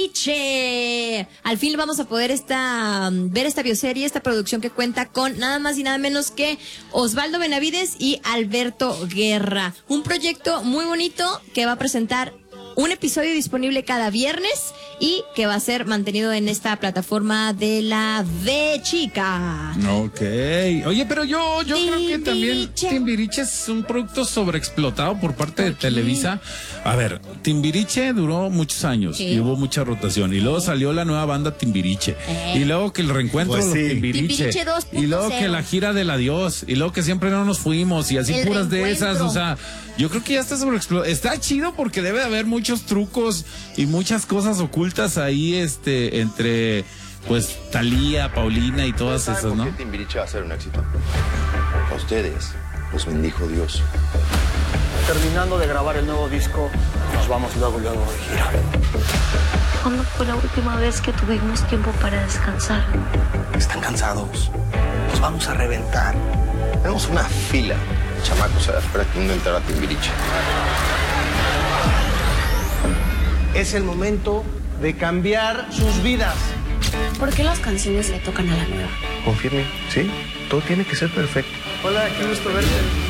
Timbiriche. Al fin vamos a poder ver esta bioserie, esta producción que cuenta con nada más y nada menos que Osvaldo Benavides y Alberto Guerra. Un proyecto muy bonito que va a presentar un episodio disponible cada viernes y que va a ser mantenido en esta plataforma de la V Chica. Ok. Oye, pero yo creo que también Timbiriche es un producto sobreexplotado por parte de Televisa. A ver, Timbiriche duró muchos años y hubo mucha rotación. Y luego salió la nueva banda Timbiriche. Y luego que el reencuentro de los Timbiriche. 2.0. Y luego que la gira del adiós. Y luego que siempre no nos fuimos. Y así El puras de reencuentro. esas. O sea, yo creo que ya está sobreexplotado. Está chido porque debe de haber muchos trucos y muchas cosas ocultas ahí, entre, pues, Thalía, Paulina y todas esas, ¿no? ¿Por qué Timbiriche va a ser un éxito? A ustedes los bendijo Dios. Terminando de grabar el nuevo disco, nos vamos luego de gira. ¿Cuándo fue la última vez que tuvimos tiempo para descansar? Están cansados. Nos vamos a reventar. Tenemos una fila de chamacos pretendiendo entrar a Timbiriche. Es el momento de cambiar sus vidas. ¿Por qué las canciones le tocan a la nueva? Confirme, ¿sí? Todo tiene que ser perfecto. Hola, qué gusto verte.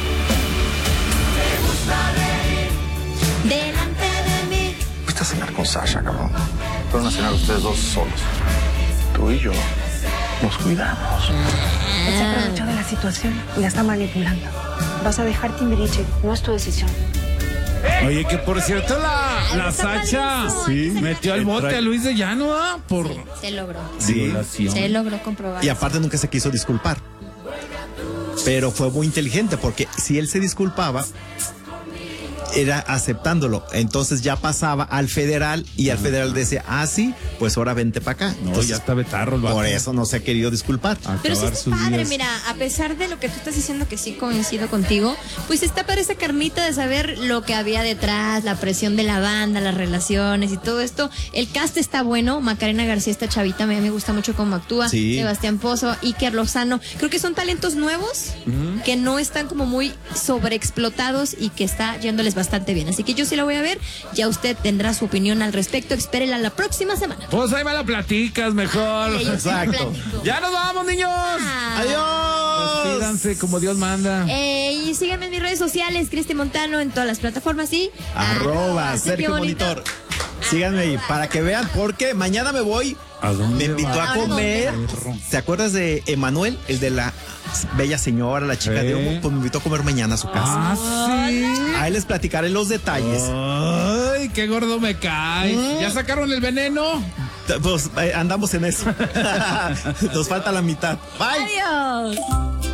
Delante de mí. Fuiste a cenar con Sasha, cabrón. Fueron a cenar ustedes dos solos. Tú y yo nos cuidamos. Se aprovechó de la situación y la está manipulando. Vas a dejar Timbiriche, no es tu decisión. Oye, que por cierto la está Sacha padrísimo. metió al bote a Luis de Llano, ¿ah? Por Se logró. violación. Se logró comprobar. Y aparte nunca se quiso disculpar. Pero fue muy inteligente porque si él se disculpaba, era aceptándolo. Entonces ya pasaba al federal y al federal decía, sí, pues ahora vente para acá. No, Entonces, ya está betarro el vato. por eso no se ha querido disculpar. Pero sí Acabar está sus padre, días. mira, a pesar de lo que tú estás diciendo, que sí coincido contigo, pues está padre esa carnita de saber lo que había detrás, la presión de la banda, las relaciones y todo esto. El cast está bueno, Macarena García, esta chavita, a mí me gusta mucho cómo actúa, Sí. Sebastián Pozo, Iker Lozano, creo que son talentos nuevos que no están como muy sobreexplotados y que está yéndoles bastante bien, así que yo sí la voy a ver, ya usted tendrá su opinión al respecto, espérela la próxima semana. Pues ahí me la platicas mejor. Yo sí la Exacto. platico. Ya nos vamos, niños. ¡Adiós! Despídanse como Dios manda. Y síganme en mis redes sociales, Cristi Montano, en todas las plataformas y @ Sergio Monitor. Síganme ahí para que vean, porque mañana me voy. ¿A dónde Me invitó va? a comer. ¿Te acuerdas de Emanuel, el de la bella señora, la chica de humo? Pues me invitó a comer mañana a su casa. Sí. Ahí les platicaré los detalles. Ay, qué gordo me cae. ¿Ya sacaron el veneno? Pues andamos en eso. Nos falta la mitad. Bye. adiós.